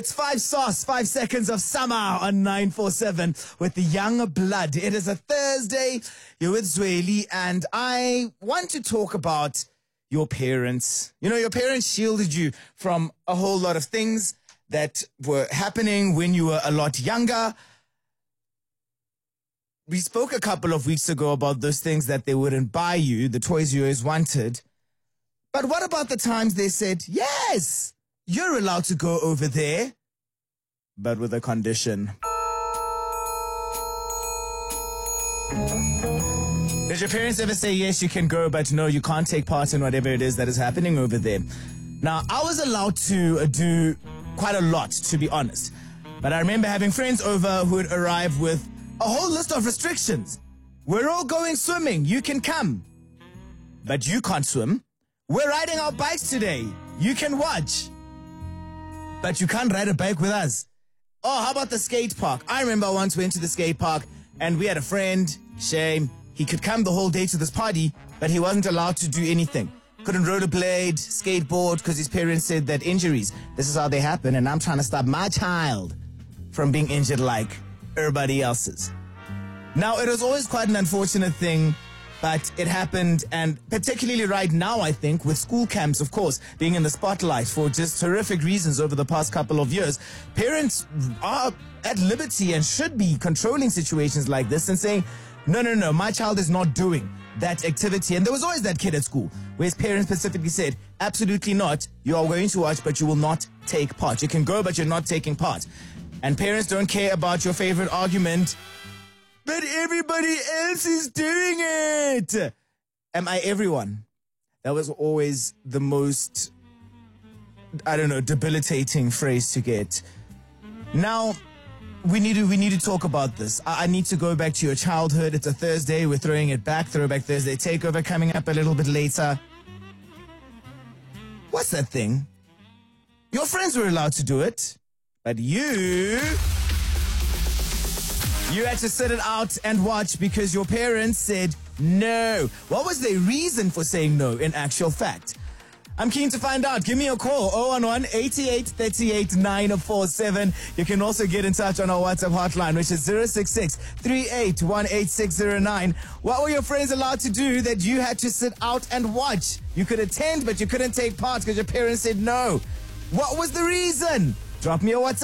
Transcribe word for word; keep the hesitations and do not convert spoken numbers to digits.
It's five sauce, five seconds of summer on nine four seven with the young blood. It is a Thursday. You're with Zweli, and I want to talk about your parents. You know, your parents shielded you from a whole lot of things that were happening when you were a lot younger. We spoke a couple of weeks ago about those things that they wouldn't buy you, the toys you always wanted. But what about the times they said, yes, you're allowed to go over there, but with a condition? Did your parents ever say, yes, you can go, but no, you can't take part in whatever it is that is happening over there? Now, I was allowed to uh, do quite a lot, to be honest. But I remember having friends over who would arrive with a whole list of restrictions. We're all going swimming. You can come. But you can't swim. We're riding our bikes today. You can watch. But you can't ride a bike with us. Oh, how about the skate park? I remember I once went to the skate park and we had a friend, Shame. He could come the whole day to this party, but he wasn't allowed to do anything. Couldn't rollerblade, skateboard, because his parents said that injuries, this is how they happen, and I'm trying to stop my child from being injured like everybody else's. Now, it was always quite an unfortunate thing, but it happened, and particularly right now, I think, with school camps, of course, being in the spotlight for just horrific reasons over the past couple of years, parents are at liberty and should be controlling situations like this and saying, no, no, no, my child is not doing that activity. And there was always that kid at school where his parents specifically said, absolutely not, you are going to watch, but you will not take part. You can go, but you're not taking part. And parents don't care about your favorite argument, but everybody else is doing it. Am I everyone? That was always the most, I don't know, debilitating phrase to get. Now, we need to we need to talk about this. I, I need to go back to your childhood. It's a Thursday. We're throwing it back. Throwback Thursday takeover coming up a little bit later. What's that thing? Your friends were allowed to do it, but you... You had to sit it out and watch because your parents said no. What was their reason for saying no in actual fact? I'm keen to find out. Give me a call, oh one one, eight eight three eight, nine four seven. You can also get in touch on our WhatsApp hotline, which is zero six six, three eight one, eight six zero nine. What were your friends allowed to do that you had to sit out and watch? You could attend, but you couldn't take part because your parents said no. What was the reason? Drop me a WhatsApp.